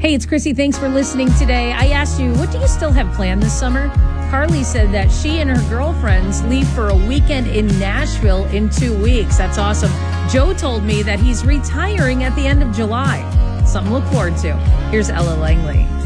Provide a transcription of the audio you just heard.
Hey, it's Chrissy. Thanks for listening today. I asked you, what do you still have planned this summer? Carly said that she and her girlfriends leave for a weekend in Nashville in 2 weeks. That's awesome. Joe told me that he's retiring at the end of July. Something to look forward to. Here's Ella Langley.